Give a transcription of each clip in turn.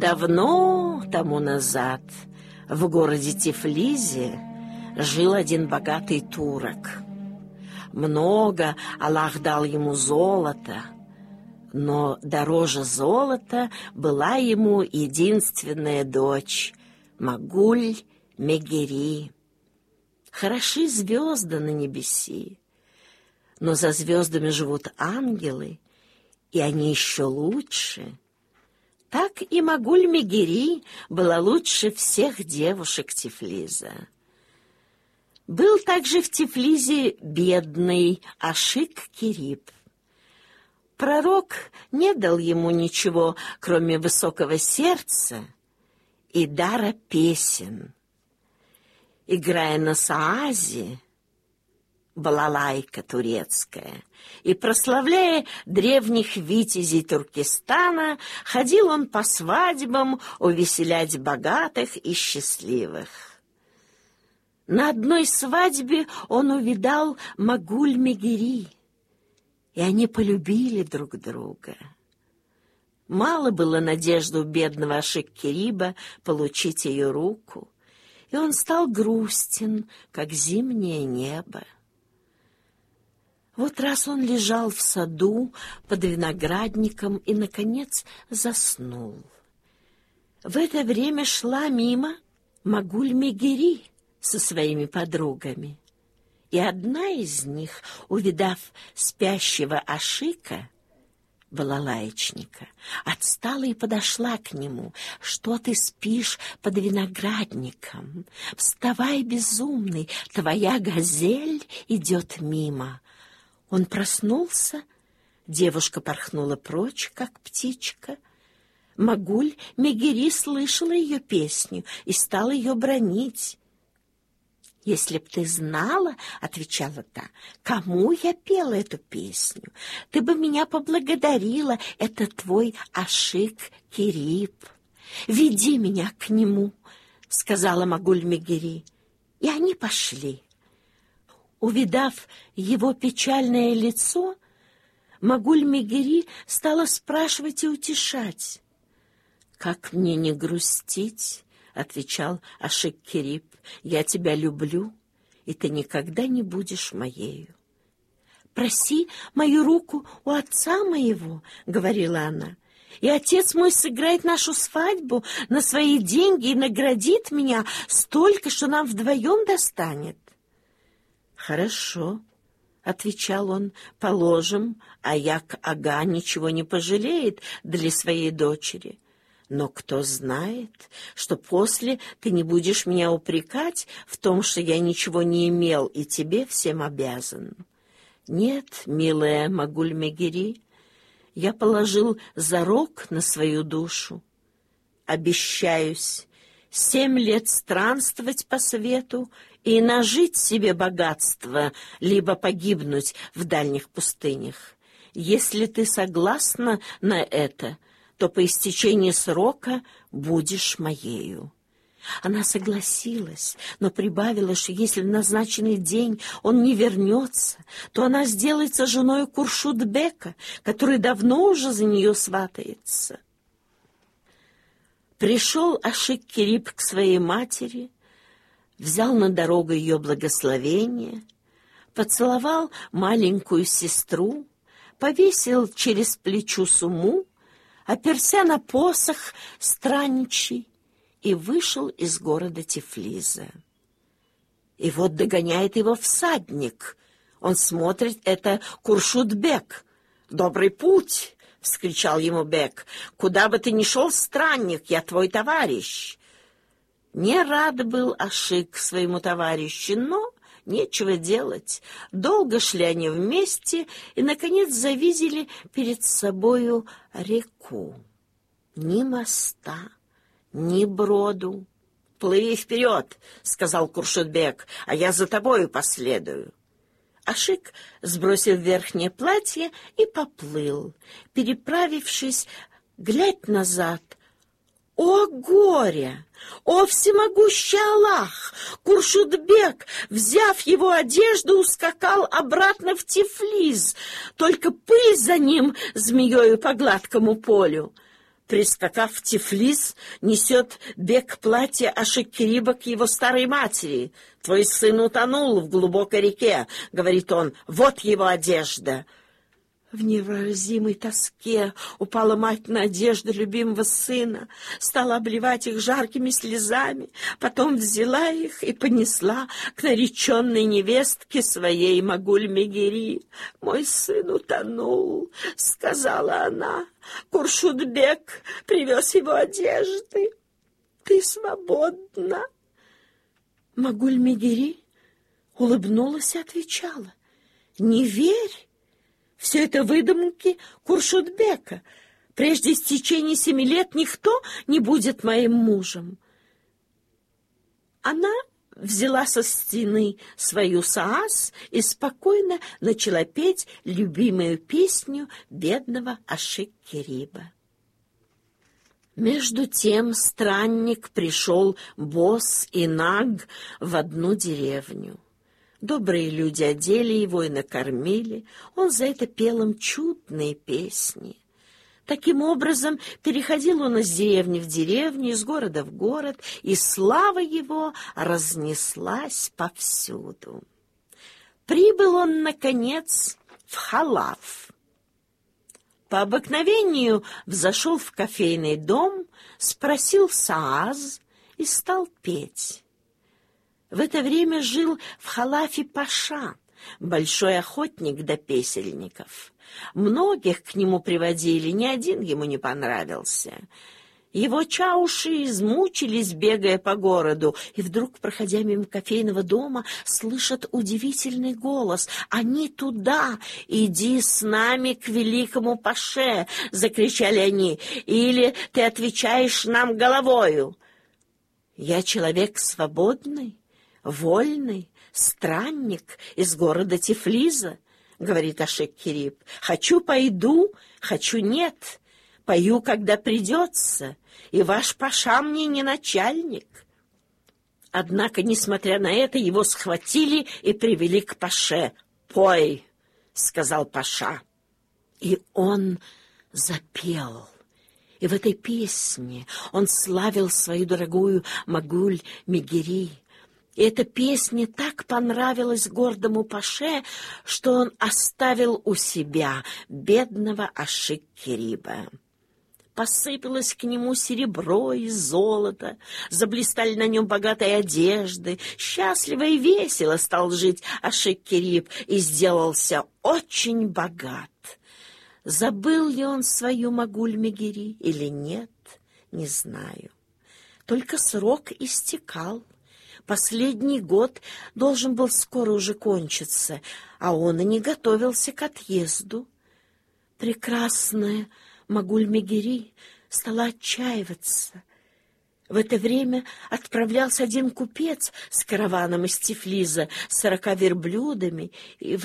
Давно тому назад в городе Тифлизе жил один богатый турок. Много Аллах дал ему золота, но дороже золота была ему единственная дочь Магуль-Мегери. Хороши звезды на небеси, но за звездами живут ангелы, и они еще лучше. Так и Магуль-Мегери была лучше всех девушек Тифлиза. Был также в Тифлизе бедный Ашик-Кериб. Пророк не дал ему ничего, кроме высокого сердца и дара песен. Играя на саазе, балалайка турецкая, и прославляя древних витязей Туркестана, ходил он по свадьбам увеселять богатых и счастливых. На одной свадьбе он увидал Магуль-Мегери, и они полюбили друг друга. Мало было надежды у бедного Ашик-Кериба получить ее руку, и он стал грустен, как зимнее небо. Вот раз он лежал в саду под виноградником и, наконец, заснул. В это время шла мимо Магуль-Мегери со своими подругами, и одна из них, увидав спящего Ашика, балалаечника, отстала и подошла к нему. «Что ты спишь под виноградником? Вставай, безумный, твоя газель идет мимо». Он проснулся, девушка порхнула прочь, как птичка. Магуль-Мегери слышала ее песню и стала ее бранить. «Если б ты знала, — отвечала та, — кому я пела эту песню, ты бы меня поблагодарила, это твой Ашик-Кериб. Веди меня к нему, — сказала Магуль-Мегери, и они пошли. Увидав его печальное лицо, Магуль-Мегери стала спрашивать и утешать. «Как мне не грустить?» — отвечал Ашик-Кериб. «Я тебя люблю, и ты никогда не будешь моею». «Проси мою руку у отца моего», — говорила она, «и отец мой сыграет нашу свадьбу на свои деньги и наградит меня столько, что нам вдвоем достанет». «Хорошо», — отвечал он, — «положим, Аяк-ага ничего не пожалеет для своей дочери. Но кто знает, что после ты не будешь меня упрекать в том, что я ничего не имел и тебе всем обязан. Нет, милая Магуль-Мегери, я положил зарок на свою душу. Обещаюсь 7 лет странствовать по свету и нажить себе богатство, либо погибнуть в дальних пустынях. Если ты согласна на это, то по истечении срока будешь моею». Она согласилась, но прибавила, что если в назначенный день он не вернется, то она сделается женой Куршуд-бека, который давно уже за нее сватается. Пришел Ашик-Кериб к своей матери, взял на дорогу ее благословение, поцеловал маленькую сестру, повесил через плечо сумму, оперся на посох странничий и вышел из города Тифлиза. И вот догоняет его всадник. Он смотрит, это Куршуд-бек. «Добрый путь!» — вскричал ему бек. «Куда бы ты ни шел, странник, я твой товарищ». Не рад был Ашик своему товарищу, но нечего делать. Долго шли они вместе и, наконец, завидели перед собою реку. Ни моста, ни броду. «Плыви вперед, — сказал Куршуд-бек, — а я за тобою последую». Ашик сбросил верхнее платье и поплыл. Переправившись, глядь назад. О горе! О всемогущий Аллах! Куршуд-бек, взяв его одежду, ускакал обратно в Тифлиз. Только пыль за ним змеёю по гладкому полю. прискакав в Тифлис, несет бег платья Ашик-Кериба к его старой матери. «Твой сын утонул в глубокой реке», — говорит он, — «вот его одежда». В невыразимой тоске упала мать на одежду любимого сына, стала обливать их жаркими слезами, потом взяла их и понесла к нареченной невестке своей Магуль-Мегери. «Мой сын утонул», — сказала она. «Куршудбек привез его одежды. Ты свободна». Магуль-Мегери улыбнулась и отвечала: «Не верь. Все это выдумки Куршудбека. Прежде истечения 7 лет никто не будет моим мужем». Она взяла со стены свою саас и спокойно начала петь любимую песню бедного Ашик-Кериба. Между тем странник пришел босс и наг в одну деревню. Добрые люди одели его и накормили. Он за это пел им чудные песни. Таким образом, переходил он из деревни в деревню, из города в город, и слава его разнеслась повсюду. Прибыл он, наконец, в Халав. По обыкновению взошел в кофейный дом, спросил сааз и стал петь. В это время жил в Халафе паша, большой охотник до песельников. Многих к нему приводили, ни один ему не понравился. Его чауши измучились, бегая по городу, и вдруг, проходя мимо кофейного дома, слышат удивительный голос: «Они туда! Иди с нами к великому паше!» — закричали они. «Или ты отвечаешь нам головою!» «Я человек свободный, вольный, странник из города Тифлиза», — говорит Ашик-Кериб. «Хочу — пойду, хочу — нет. Пою, когда придется, и ваш паша мне не начальник». Однако, несмотря на это, его схватили и привели к паше. «Пой», — сказал паша. И он запел. И в этой песне он славил свою дорогую Магуль-Мегери. И эта песня так понравилась гордому паше, что он оставил у себя бедного Ашик-Кериба. Посыпалось к нему серебро и золото, заблистали на нем богатые одежды. Счастливо и весело стал жить Ашик-Кериб и сделался очень богат. Забыл ли он свою Магуль-Мегери или нет, не знаю. Только срок истекал. Последний год должен был скоро уже кончиться, а он и не готовился к отъезду. Прекрасная Магуль-Мегери стала отчаиваться. В это время отправлялся один купец с караваном из Тифлиза, 40 верблюдами и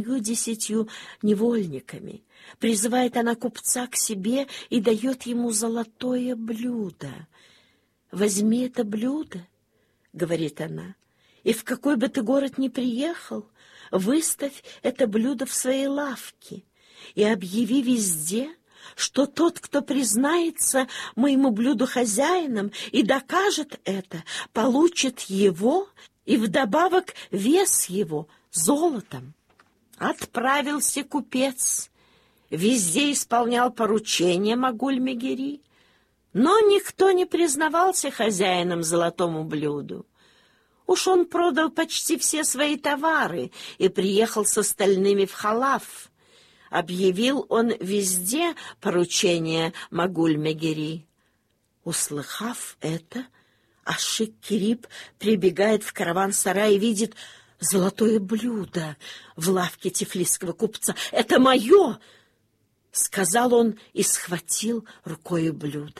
80 невольниками. Призывает она купца к себе и дает ему золотое блюдо. «Возьми это блюдо, — говорит она, — и в какой бы ты город ни приехал, выставь это блюдо в своей лавке и объяви везде, что тот, кто признается моему блюду хозяином и докажет это, получит его и вдобавок вес его золотом». Отправился купец, везде исполнял поручения Магуль-Мегери, но никто не признавался хозяином золотому блюду. Уж он продал почти все свои товары и приехал с остальными в Халав. Объявил он везде поручение Магуль-Мегери. Услыхав это, Ашик-Кериб прибегает в караван-сарай и видит золотое блюдо в лавке тифлисского купца. «Это мое!» — сказал он и схватил рукой блюдо.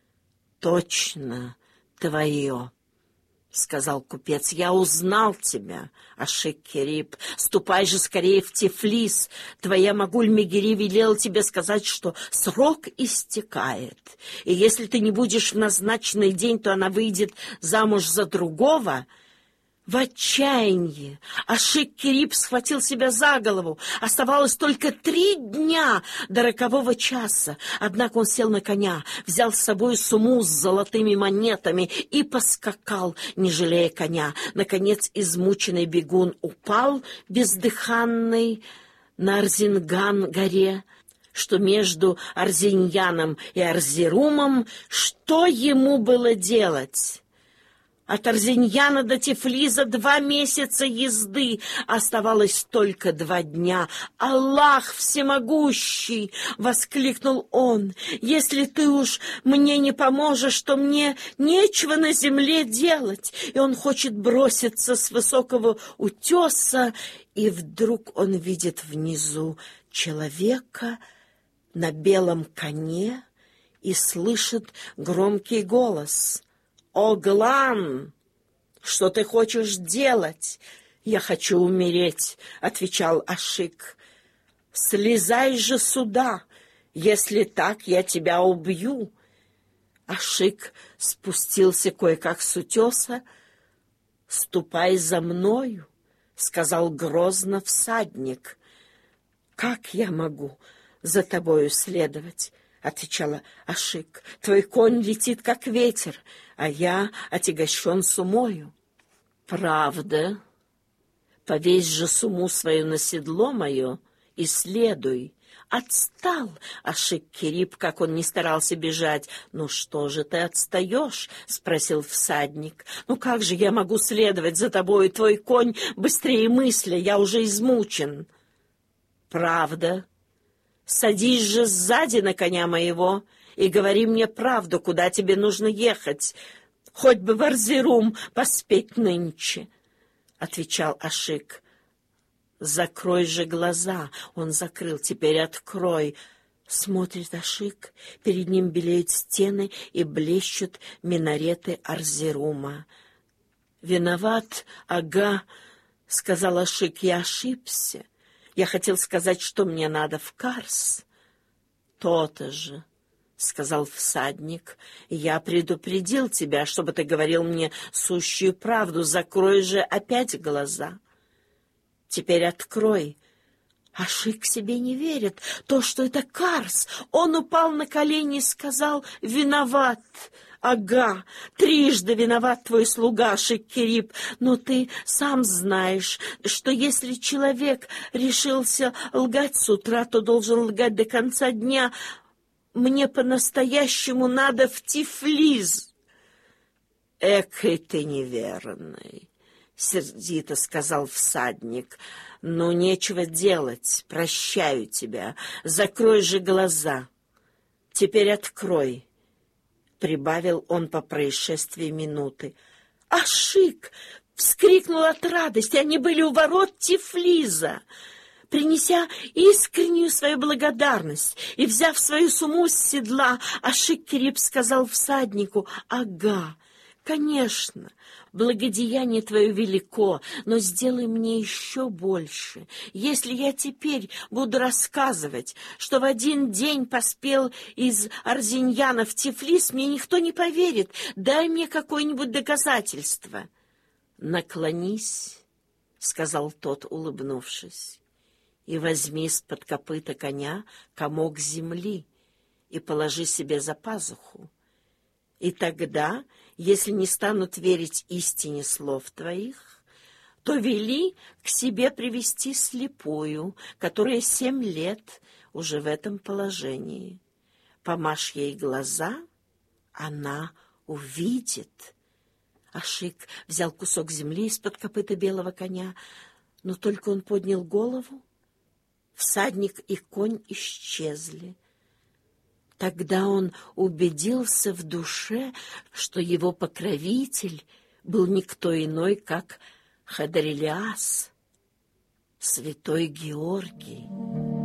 «Точно твое!» — сказал купец. «Я узнал тебя, Ашик-Кериб. Ступай же скорее в Тифлис. Твоя Магуль-Мегери велела тебе сказать, что срок истекает, и если ты не будешь в назначенный день, то она выйдет замуж за другого. В отчаянии Ашик-Кериб схватил себя за голову. Оставалось только 3 дня до рокового часа. Однако он сел на коня, взял с собой сумму с золотыми монетами и поскакал, не жалея коня. Наконец измученный бегун упал бездыханный на Арзинган-горе. Что между Арзиньяном и Арзирумом, что ему было делать? От Арзиньяна до Тифлиза 2 месяца езды, оставалось только 2 дня. «Аллах всемогущий!» — воскликнул он. «Если ты уж мне не поможешь, то мне нечего на земле делать». И он хочет броситься с высокого утеса, и вдруг он видит внизу человека на белом коне и слышит громкий голос. «Оглан, что ты хочешь делать?» «Я хочу умереть», — отвечал Ашик. «Слезай же сюда, если так, я тебя убью». Ашик спустился кое-как с утеса. «Ступай за мною», — сказал грозно всадник. «Как я могу за тобою следовать?» — отвечала Ашик. «Твой конь летит, как ветер, а я отягощен сумою». «Правда? Повесь же суму свою на седло мое и следуй». «Отстал!» — Ашик-Кериб, как он не старался бежать. «Ну что же ты отстаешь?» — спросил всадник. «Ну как же я могу следовать за тобой? Твой конь быстрее мысли, я уже измучен». «Правда? Садись же сзади на коня моего и говори мне правду, куда тебе нужно ехать. Хоть бы в Арзирум поспеть нынче», — отвечал Ашик. «Закрой же глаза». Он закрыл. «Теперь открой». Смотрит Ашик. Перед ним белеют стены и блещут минареты Арзирума. «Виноват, ага», — сказал Ашик. «Я ошибся. Я хотел сказать, что мне надо в Карс». «То-то же», — сказал всадник. «Я предупредил тебя, чтобы ты говорил мне сущую правду. Закрой же опять глаза. Теперь открой». Ашик себе не верит. То, что это Карс. Он упал на колени и сказал: «Виноват. Ага, 3 виноват твой слуга, Ашик-Кериб. Но ты сам знаешь, что если человек решился лгать с утра, то должен лгать до конца дня. Мне по-настоящему надо в Тифлиз». «Экой ты неверный», — сердито сказал всадник. «Ну, нечего делать, прощаю тебя. Закрой же глаза. Теперь открой», — прибавил он по происшествии минуты. «Ашик!» — вскрикнул от радости. Они были у ворот Тифлиза. Принеся искреннюю свою благодарность и взяв свою сумму с седла, Ашик-Кериб сказал всаднику: «Ага, конечно, благодеяние твое велико, но сделай мне еще больше. Если я теперь буду рассказывать, что в один день поспел из Арзиньяна в Тифлис, мне никто не поверит. Дай мне какое-нибудь доказательство». «Наклонись», — сказал тот, улыбнувшись, «и возьми из-под копыта коня комок земли и положи себе за пазуху. И тогда, если не станут верить истине слов твоих, то вели к себе привести слепую, которая 7 лет уже в этом положении. Помажь ей глаза, она увидит». Ашик взял кусок земли из-под копыта белого коня, но только он поднял голову, всадник и конь исчезли. Тогда он убедился в душе, что его покровитель был никто иной, как Хадарилиас, святой Георгий.